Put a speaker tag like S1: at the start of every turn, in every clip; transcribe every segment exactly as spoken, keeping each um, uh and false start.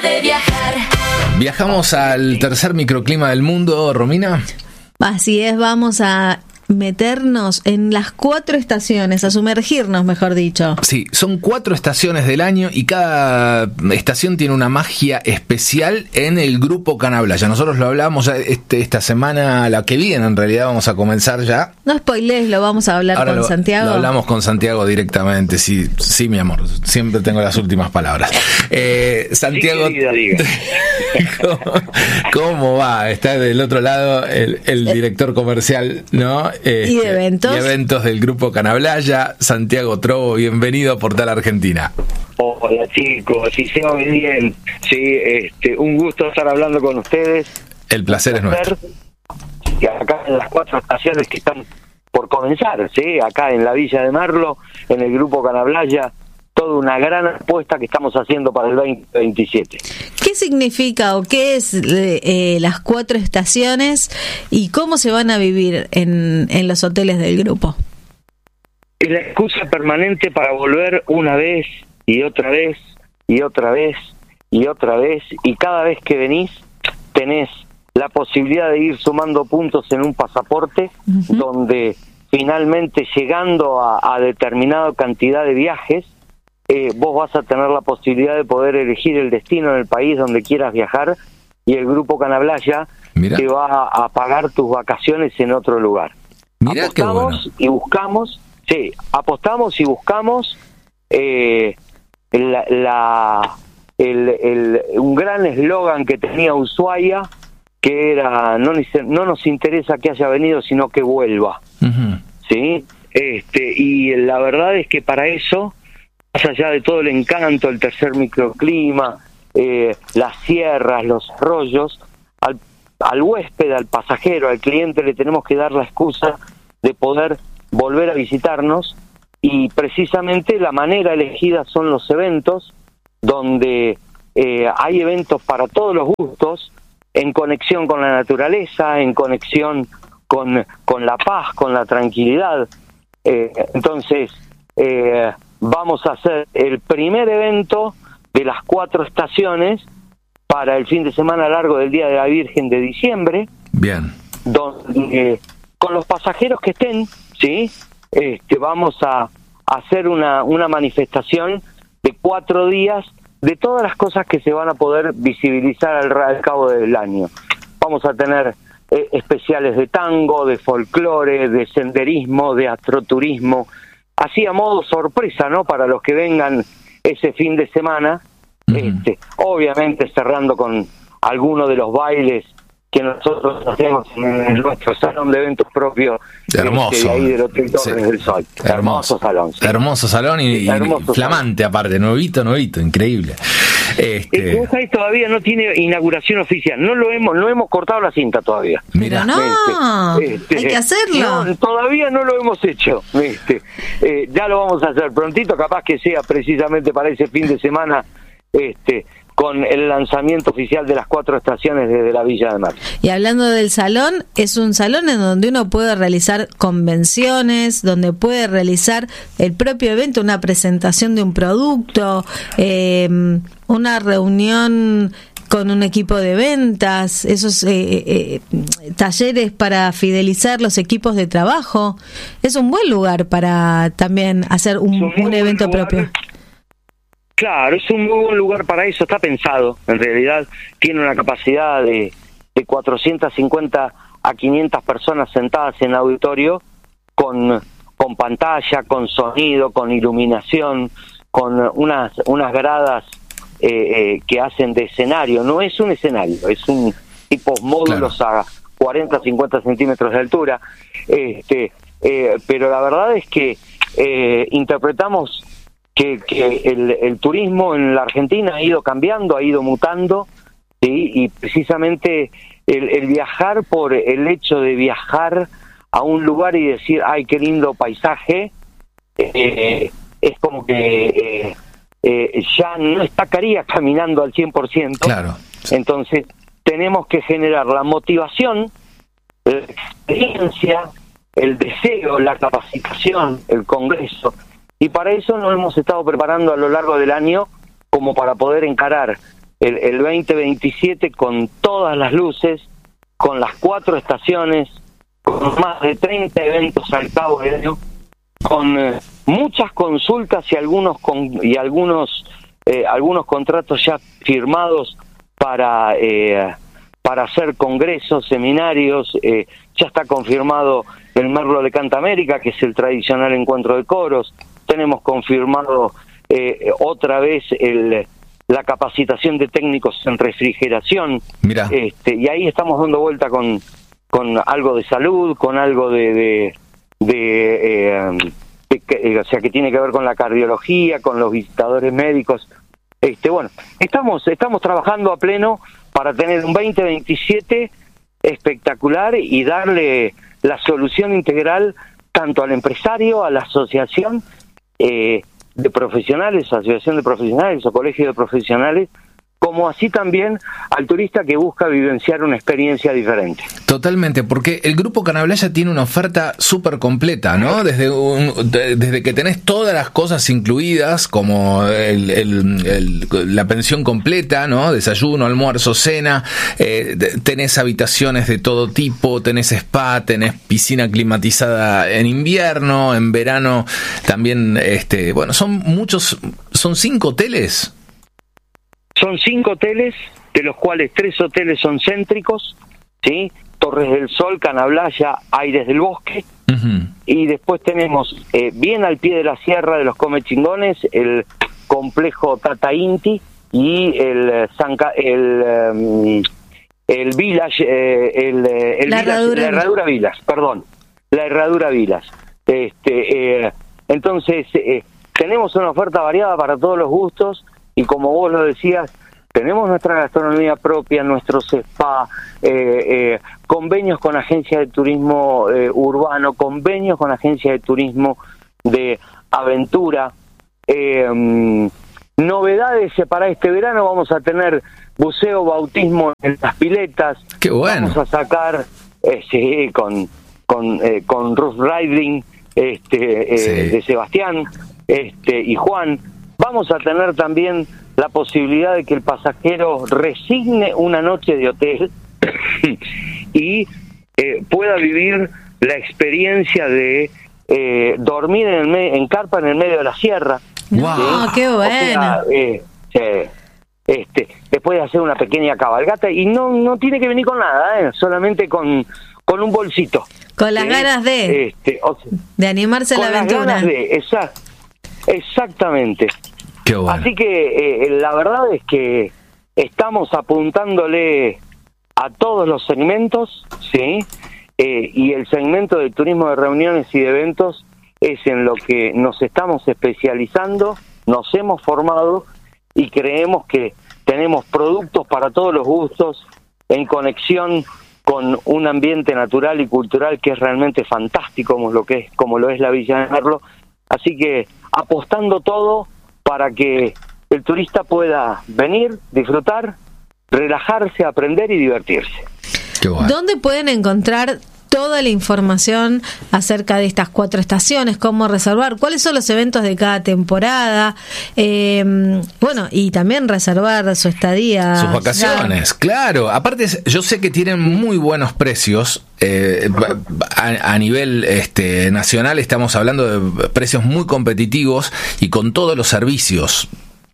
S1: de viajar.
S2: Viajamos al tercer microclima del mundo, Romina.
S3: Así es, vamos a meternos en las cuatro estaciones, a sumergirnos, mejor dicho.
S2: Sí, son cuatro estaciones del año y cada estación tiene una magia especial en el grupo Canablaya. Nosotros lo hablábamos ya este, esta semana, la que viene en realidad vamos a comenzar ya.
S3: No spoilees, lo vamos a hablar
S2: Ahora
S3: con
S2: lo,
S3: Santiago.
S2: Lo hablamos con Santiago directamente, sí, sí, mi amor, siempre tengo las últimas palabras. Eh, Santiago,
S4: sí, querida, diga.
S2: ¿Cómo, ¿Cómo va? Está del otro lado el, el director comercial, ¿no? Este,
S3: y de eventos.
S2: Y eventos del grupo Canablaya, Santiago Trovo, bienvenido a Portal Argentina.
S4: Hola chicos, sí, se va bien. Sí, este, un gusto estar hablando con ustedes.
S2: El placer es nuestro.
S4: Y acá en las cuatro estaciones que están por comenzar, sí, acá en la Villa de Merlo, en el grupo Canablaya, toda una gran apuesta que estamos haciendo para el veinte veintisiete.
S3: ¿Qué significa o qué es eh, las cuatro estaciones y cómo se van a vivir en, en los hoteles del grupo?
S4: Es la excusa permanente para volver una vez y otra vez y otra vez y otra vez, y cada vez que venís tenés la posibilidad de ir sumando puntos en un pasaporte, uh-huh, donde finalmente llegando a, a determinada cantidad de viajes, Eh, vos vas a tener la posibilidad de poder elegir el destino en el país donde quieras viajar, y el grupo Canablaya Mira. te va a, a pagar tus vacaciones en otro lugar.
S2: Mira,
S4: apostamos
S2: qué bueno.
S4: y buscamos, sí, apostamos y buscamos eh, la, la, el, el, un gran eslogan que tenía Ushuaia, que era no, no nos interesa que haya venido, sino que vuelva. Uh-huh. ¿Sí? Este, y la verdad es que para eso, más allá de todo el encanto, el tercer microclima, eh, las sierras, los arroyos, al, al huésped, al pasajero, al cliente le tenemos que dar la excusa de poder volver a visitarnos, y precisamente la manera elegida son los eventos, donde eh, hay eventos para todos los gustos, en conexión con la naturaleza, en conexión con, con la paz, con la tranquilidad. Eh, entonces, eh, vamos a hacer el primer evento de las cuatro estaciones para el fin de semana largo del Día de la Virgen de diciembre.
S2: Bien.
S4: Donde, con los pasajeros que estén, ¿sí? Este, vamos a, a hacer una, una manifestación de cuatro días de todas las cosas que se van a poder visibilizar al, al cabo del año. Vamos a tener eh, especiales de tango, de folclore, de senderismo, de astroturismo, así a modo sorpresa, ¿no? Para los que vengan ese fin de semana, uh-huh, este, obviamente cerrando con alguno de los bailes que nosotros hacemos en nuestro salón de eventos propio,
S2: hermoso,
S4: este, de ahí del Hotel Torres
S2: sí,
S4: del Sol.
S2: Hermoso,
S4: hermoso salón. Sí.
S2: Hermoso salón y,
S4: hermoso
S2: y flamante salón. Aparte, nuevito, nuevito, increíble. Este...
S4: Eh, ahí todavía no tiene inauguración oficial, no lo hemos, no hemos cortado la cinta todavía.
S3: Mira, no, este, este, hay que hacerlo.
S4: No, todavía no lo hemos hecho. Este, eh, ya lo vamos a hacer prontito, capaz que sea precisamente para ese fin de semana, este, con el lanzamiento oficial de las cuatro estaciones desde la Villa de Mar.
S3: Y hablando del salón, es un salón en donde uno puede realizar convenciones, donde puede realizar el propio evento, una presentación de un producto, eh, una reunión con un equipo de ventas, esos eh, eh, talleres para fidelizar los equipos de trabajo. Es un buen lugar para también hacer un, un, un evento lugar. propio.
S4: Claro, es un muy buen lugar para eso, está pensado, en realidad tiene una capacidad de, de cuatrocientas cincuenta a quinientas personas sentadas en auditorio, con, con pantalla, con sonido, con iluminación, con unas, unas gradas eh, eh, que hacen de escenario. No es un escenario, es un tipo módulos, claro, a cuarenta, cincuenta centímetros de altura, este, eh, pero la verdad es que eh, interpretamos que, que el, el turismo en la Argentina ha ido cambiando, ha ido mutando, ¿sí? Y precisamente el, el viajar por el hecho de viajar a un lugar y decir, ay, qué lindo paisaje, eh, es como que eh, eh, ya no estaría caminando al cien por ciento.
S2: Claro.
S4: Entonces tenemos que generar la motivación, la experiencia, el deseo, la capacitación, el congreso. Y para eso nos hemos estado preparando a lo largo del año como para poder encarar el, el veinte veintisiete con todas las luces, con las cuatro estaciones, con más de treinta eventos al cabo del año, con eh, muchas consultas y algunos con, y algunos eh, algunos contratos ya firmados para eh, para hacer congresos, seminarios. Eh, ya está confirmado el Merlo de Canta América, que es el tradicional encuentro de coros. Tenemos confirmado eh, otra vez el la capacitación de técnicos en refrigeración.
S2: Mirá.
S4: Este, y ahí estamos dando vuelta con con algo de salud, con algo de de, de, eh, de que, o sea, que tiene que ver con la cardiología, con los visitadores médicos. Este, bueno, estamos estamos trabajando a pleno para tener un veinte veintisiete espectacular y darle la solución integral tanto al empresario, a la asociación eh, de profesionales, asociación de profesionales o colegio de profesionales, como así también al turista que busca vivenciar una experiencia diferente.
S2: Totalmente, porque el Grupo Canablaya tiene una oferta súper completa, ¿no? Desde un, de, desde que tenés todas las cosas incluidas, como el, el, el, la pensión completa, ¿no? Desayuno, almuerzo, cena, eh, tenés habitaciones de todo tipo, tenés spa, tenés piscina climatizada en invierno, en verano también, este, bueno, son muchos, son cinco hoteles.
S4: Son cinco hoteles, de los cuales tres hoteles son céntricos, ¿sí? Torres del Sol, Canablaya, Aires del Bosque, uh-huh. Y después tenemos, eh, bien al pie de la sierra de los Comechingones, el complejo Tata Inti y el Sanca, el, um, el Village, eh, el, el
S3: la,
S4: Village,
S3: herradura.
S4: la Herradura Vilas, perdón, la Herradura Vilas. Este, eh, entonces, eh, tenemos una oferta variada para todos los gustos. Y como vos lo decías, tenemos nuestra gastronomía propia, nuestros spa, eh, eh, convenios con agencias de turismo eh, urbano, convenios con agencias de turismo de aventura. Eh, novedades para este verano, vamos a tener buceo, bautismo en las piletas.
S2: ¡Qué bueno!
S4: Vamos a sacar, eh, sí, con, con, eh, con Roof Riding este, eh, sí. de Sebastián este, y Juan. Vamos a tener también la posibilidad de que el pasajero resigne una noche de hotel y eh, pueda vivir la experiencia de eh, dormir en, el me- en carpa en el medio de la sierra.
S3: ¡Wow! ¿Sí? ¡Qué bueno!
S4: O sea, eh, eh, este, después de hacer una pequeña cabalgata, y no no tiene que venir con nada, eh, solamente con, con un bolsito.
S3: Con las
S4: ¿sí?
S3: ganas de,
S4: este, o sea,
S3: de animarse a la aventura.
S4: Con las ganas de, esa, exactamente.
S2: Qué bueno.
S4: Así que eh, la verdad es que estamos apuntándole a todos los segmentos, ¿sí? Eh, y el segmento del turismo de reuniones y de eventos es en lo que nos estamos especializando, nos hemos formado y creemos que tenemos productos para todos los gustos en conexión con un ambiente natural y cultural que es realmente fantástico, como lo que es, como lo es la Villa de Merlo. Así que apostando todo para que el turista pueda venir, disfrutar, relajarse, aprender y divertirse.
S2: Qué bueno.
S3: ¿Dónde pueden encontrar toda la información acerca de estas cuatro estaciones? ¿Cómo reservar? ¿Cuáles son los eventos de cada temporada? Eh, bueno, y también reservar su estadía.
S2: Sus vacaciones, ya. Claro. Aparte, yo sé que tienen muy buenos precios. Eh, a, a nivel este, nacional estamos hablando de precios muy competitivos y con todos los servicios.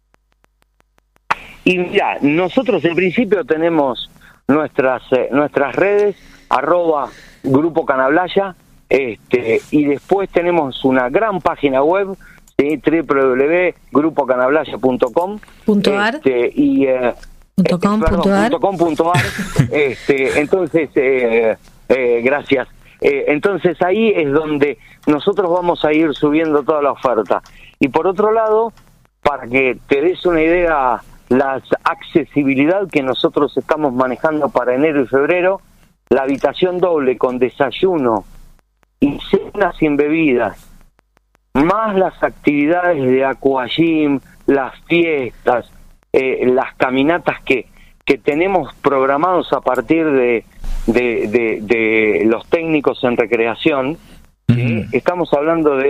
S4: Y mira, nosotros en principio tenemos nuestras eh, nuestras redes, arroba Grupo Canablaya, este, y después tenemos una gran página web, ¿sí? doble u doble u doble u punto grupo canablaya punto com
S3: punto ar
S4: este, y eh,
S3: punto com,
S4: perdón,
S3: punto ar.
S4: punto com punto ar este, entonces eh, eh, gracias eh, entonces ahí es donde nosotros vamos a ir subiendo toda la oferta. Y por otro lado, para que te des una idea la accesibilidad que nosotros estamos manejando para enero y febrero, la habitación doble con desayuno y cena sin bebidas, más las actividades de aquagym, las fiestas, eh, las caminatas que, que tenemos programados a partir de, de, de, de los técnicos en recreación, ¿sí? Uh-huh. Estamos hablando de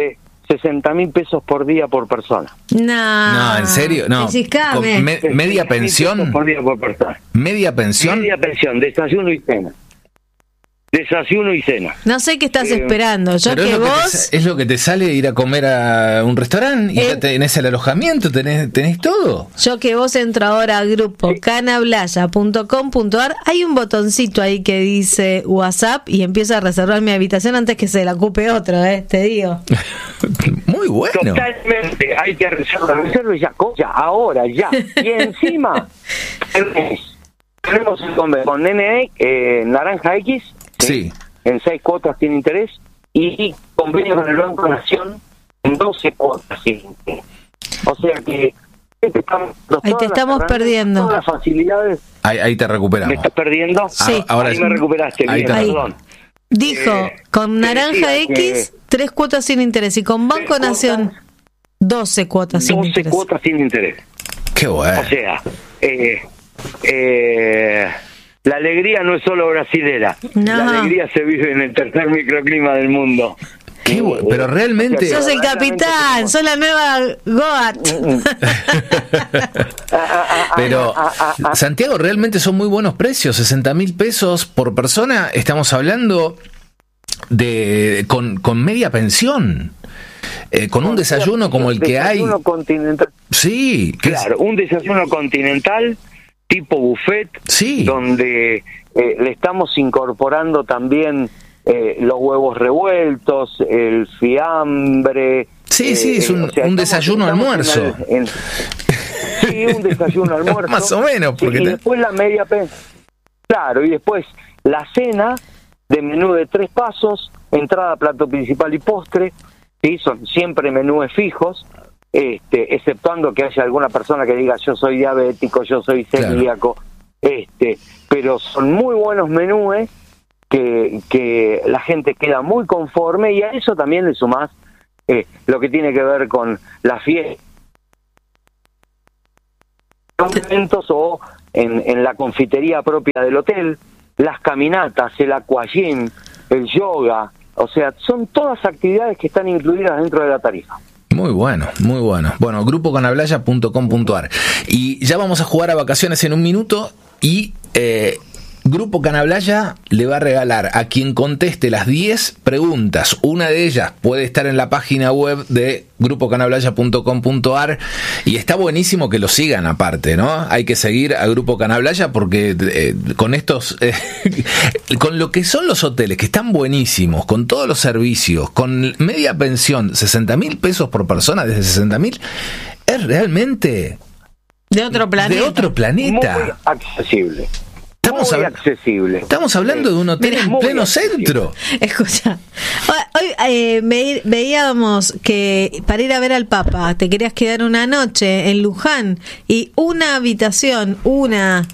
S4: sesenta mil pesos por día por persona.
S3: No,
S2: No, ¿en serio? No.
S3: Con
S2: Me, ¿Media pensión?
S4: Por día por persona.
S2: ¿Media pensión?
S4: Media pensión, desayuno y cena. Desayuno y cena.
S3: No sé qué estás
S4: Eh,
S3: esperando. Yo
S2: Pero
S3: que
S2: es, lo
S3: vos...
S2: que te, es lo que te sale ir a comer a un restaurante y
S3: Eh,
S2: ya tenés el alojamiento, tenés, tenés todo.
S3: Yo que vos entro ahora al grupo
S4: Sí.
S3: canablaya punto com punto ar, hay un botoncito ahí que dice WhatsApp y empiezo a reservar mi habitación antes que se la ocupe otro, eh, te digo.
S2: Muy bueno.
S4: Totalmente, hay que reservar, reserve ya, ya, ahora, ya. Y encima, tenés- tenemos el convenio con N E, eh, Naranja X,
S2: Sí.
S4: en seis cuotas sin interés, y convenio con el Banco Nación en doce cuotas sin interés. O sea que te estamos,
S3: Ahí te
S4: todas las
S3: estamos
S4: herramientas,
S3: perdiendo.
S4: Todas las facilidades,
S2: Ahí, ahí te recuperamos.
S4: ¿me estás perdiendo?
S3: Sí.
S2: Ah, ahora
S4: Ahí
S2: sí.
S4: me recuperaste,
S2: Ahí
S4: bien,
S2: te-
S3: Ahí.
S4: perdón.
S3: Dijo,
S4: Eh,
S3: con
S4: te
S3: Naranja
S4: decía que-
S3: X, tres cuotas sin interés y con Banco
S4: Tres
S3: Nación,
S4: cuotas,
S3: doce cuotas sin
S4: doce
S3: interés.
S4: cuotas sin interés.
S2: Qué bueno.
S4: O sea, eh, eh, la alegría no es solo brasilera.
S3: No.
S4: La alegría se vive en el tercer microclima del mundo.
S2: Qué bueno. Pero realmente...
S4: O sea,
S3: Sos el capitán, sos la nueva Goat.
S2: Pero, Santiago, realmente son muy buenos precios. sesenta mil pesos por persona. Estamos hablando de con, con media pensión. Eh, con un desayuno como el que hay.
S4: Desayuno continental.
S2: Sí, que es-
S4: Claro, un desayuno continental tipo buffet,
S2: Sí.
S4: donde eh, le estamos incorporando también eh, los huevos revueltos, el fiambre.
S2: Sí, sí, es un- un
S4: estamos-
S2: desayuno
S4: estamos
S2: almuerzo.
S4: en el- en- sí, un desayuno almuerzo.
S2: Más o menos,
S4: Sí,
S2: porque
S4: y
S2: te-
S4: después la media pensión. Claro, y después la cena de menú de tres pasos, entrada, plato principal y postre. Sí, son siempre menúes fijos, este, exceptuando que haya alguna persona que diga yo soy diabético, yo soy celíaco, este, pero son muy buenos menúes que, que la gente queda muy conforme, y a eso también le sumás eh, lo que tiene que ver con la fiesta, eventos o en, en la confitería propia del hotel, las caminatas, el aquagym, el yoga. O sea, son todas actividades que están incluidas dentro de la tarifa.
S2: Muy bueno, muy bueno. Bueno, grupo canablaya punto com punto ar. Y ya vamos a jugar a vacaciones en un minuto y eh, Grupo Canablaya le va a regalar a quien conteste las diez preguntas. Una de ellas puede estar en la página web de grupo canablaya punto com punto ar y está buenísimo que lo sigan aparte, ¿no? Hay que seguir a Grupo Canablaya porque eh, con estos, eh, con lo que son los hoteles, que están buenísimos, con todos los servicios, con media pensión, sesenta mil pesos por persona, desde sesenta mil, es realmente
S3: De otro planeta.
S2: de otro planeta.
S4: Muy accesible.
S2: Estamos
S4: muy
S2: hab-
S4: accesible.
S2: Estamos hablando de un hotel
S3: Mira,
S2: en
S4: muy
S2: pleno
S4: accesible.
S2: centro.
S3: Escucha, hoy eh, ve- veíamos que para ir a ver al Papa te querías quedar una noche en Luján y una habitación, una,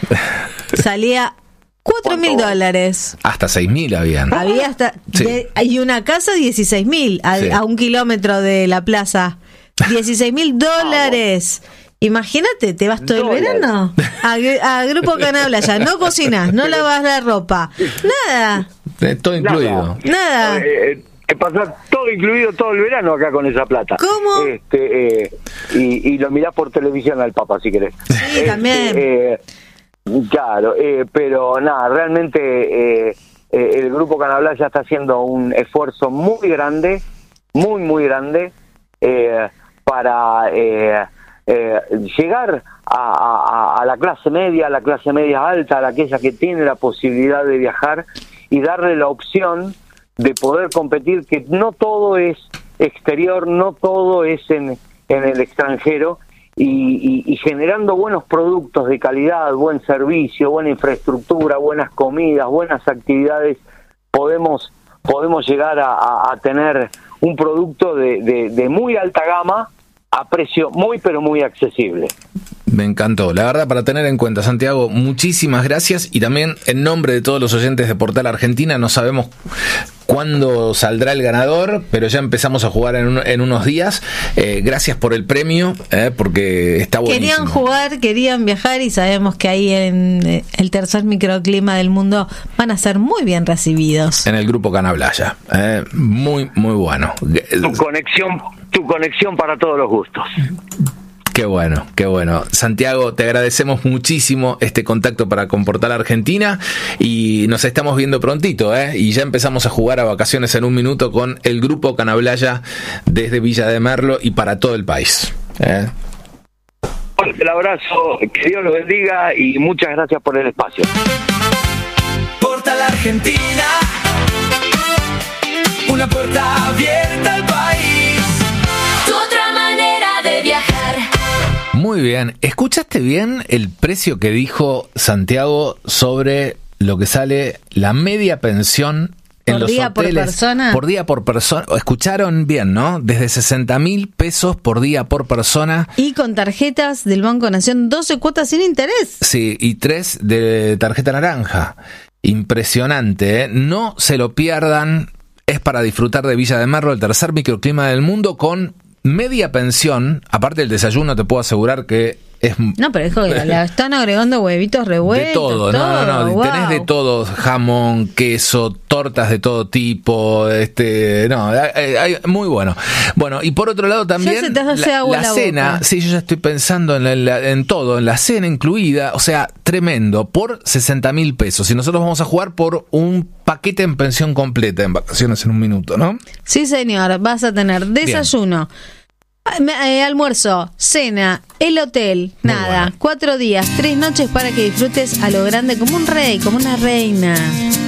S3: salía cuatro mil
S4: ¿Cuánto?
S3: dólares.
S2: Hasta seis mil habían.
S3: Había hasta.
S2: Sí.
S3: de- hay una casa, dieciséis mil, a,
S2: Sí.
S3: a un kilómetro de la plaza. dieciséis mil dólares. Imagínate, te vas todo el
S4: Dólares.
S3: verano a, gr- a Grupo Canablaya. No cocinas, no lavas la ropa. Nada,
S2: Eh, Todo incluido.
S3: nada.
S4: Eh, eh, que pasar todo incluido todo el verano acá con esa plata.
S3: ¿Cómo?
S4: Este, eh, y, y lo mirás por televisión al Papa si querés.
S3: Sí, también.
S4: eh, claro, eh, pero nada, realmente eh, eh, el Grupo Canablaya está haciendo un esfuerzo muy grande, muy, muy grande, eh, para eh, eh, llegar a, a, a la clase media, a la clase media alta, a aquella que tiene la posibilidad de viajar y darle la opción de poder competir, que no todo es exterior, no todo es en, en el extranjero, y, y, y generando buenos productos de calidad, buen servicio, buena infraestructura, buenas comidas, buenas actividades, podemos podemos llegar a, a, a tener un producto de, de, de muy alta gama a precio muy pero muy accesible.
S2: Me encantó. La verdad, para tener en cuenta, Santiago, muchísimas gracias. Y también, en nombre de todos los oyentes de Portal Argentina, no sabemos cuándo saldrá el ganador, pero ya empezamos a jugar en, un, en unos días. Eh, gracias por el premio, eh, porque está buenísimo.
S3: Querían jugar, querían viajar y sabemos que ahí en el tercer microclima del mundo van a ser muy bien recibidos.
S2: En el grupo Canablaya. Eh, muy, muy bueno.
S4: Tu conexión, tu conexión para todos los gustos.
S2: Qué bueno, qué bueno. Santiago, te agradecemos muchísimo este contacto para con Portal Argentina y nos estamos viendo prontito, ¿eh? Y ya empezamos a jugar a Vacaciones en un Minuto con el grupo Canablaya desde Villa de Merlo y para todo el país, ¿eh?
S4: El abrazo, que Dios los bendiga y muchas gracias por el espacio.
S1: Portal Argentina, una puerta abierta al país, tu otra manera de viajar.
S2: Muy bien, ¿escuchaste bien el precio que dijo Santiago sobre lo que sale la media pensión en
S3: ¿Por
S2: los
S3: día por
S2: hoteles?
S3: persona?
S2: Por día por persona. Escucharon bien, ¿no? Desde sesenta mil pesos por día por persona.
S3: Y con tarjetas del Banco Nación, doce cuotas sin interés.
S2: Sí, y tres de tarjeta naranja. Impresionante, ¿eh? No se lo pierdan. Es para disfrutar de Villa de Merlo, el tercer microclima del mundo, con media pensión. Aparte del desayuno, te puedo asegurar que es...
S3: No, pero es que le están agregando huevitos revueltos.
S2: De todo,
S3: todo.
S2: no, no, no,
S3: Wow.
S2: tenés de todo, jamón, queso, tortas de todo tipo, este, no, hay, hay- muy bueno. Bueno, y por otro lado también,
S3: Ya se te hace
S2: la,
S3: agua
S2: la
S3: la
S2: cena,
S3: boca.
S2: sí, yo ya estoy pensando en, la- en la- en todo, en la cena incluida, o sea, tremendo, por sesenta mil pesos. Y nosotros vamos a jugar por un paquete en pensión completa, en Vacaciones en un Minuto, ¿no?
S3: Sí, señor, vas a tener desayuno, eh, almuerzo, cena, el hotel,
S2: Muy
S3: nada,
S2: bueno.
S3: cuatro días, tres noches para que disfrutes a lo grande como un rey, como una reina.